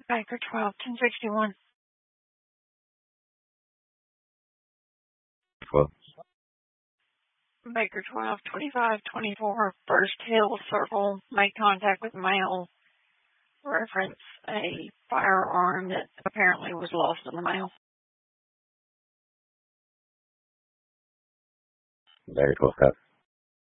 Baker 12-1061. 12. Baker 12-25-24. First Hill Circle. Made contact with male. Reference a firearm that apparently was lost in the mail. Baker 12 Cop.